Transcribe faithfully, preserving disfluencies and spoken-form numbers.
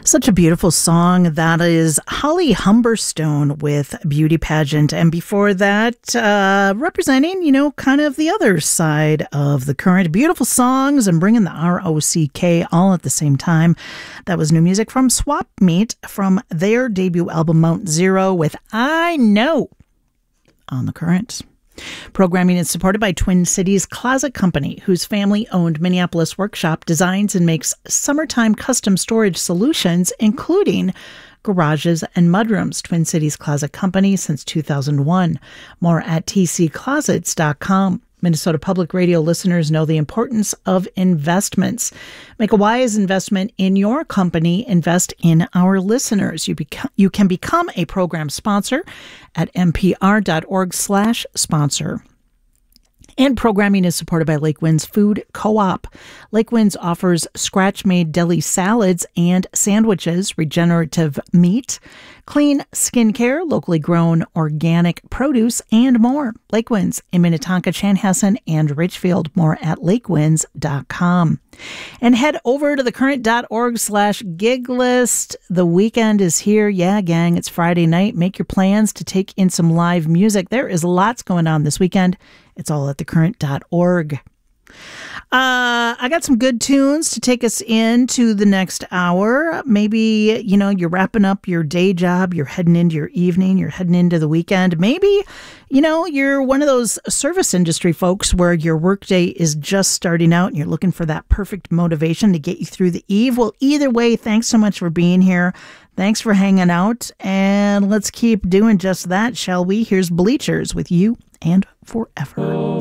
Such a beautiful song. That is Holly Humberstone with Beauty Pageant. And before that, uh, representing, you know, kind of the other side of the current. Beautiful songs and bringing the R O C K all at the same time. That was new music from Swap Meet from their debut album Mount Zero with I Know on the current. Programming is supported by Twin Cities Closet Company, whose family-owned Minneapolis workshop designs and makes summertime custom storage solutions, including garages and mudrooms. Twin Cities Closet Company since two thousand one. More at t c closets dot com. Minnesota Public Radio listeners know the importance of investments. Make a wise investment in your company. Invest in our listeners. You, beca- you can become a program sponsor at npr.org slash sponsor. And programming is supported by Lake Wind's Food Co-op. Lake Winds offers scratch-made deli salads and sandwiches, regenerative meat, clean skincare, locally grown organic produce, and more. Lake Winds in Minnetonka, Chanhassen, and Richfield. More at lakewinds dot com. And head over to thecurrent.org slash gig list. The weekend is here. Yeah, gang, it's Friday night. Make your plans to take in some live music. There is lots going on this weekend. It's all at thecurrent dot org. Uh, I got some good tunes to take us into the next hour. Maybe, you know, you're wrapping up your day job, you're heading into your evening, you're heading into the weekend. Maybe, you know, you're one of those service industry folks where your workday is just starting out and you're looking for that perfect motivation to get you through the eve. Well, either way, thanks so much for being here. Thanks for hanging out. And let's keep doing just that, shall we? Here's Bleachers with You and Forever.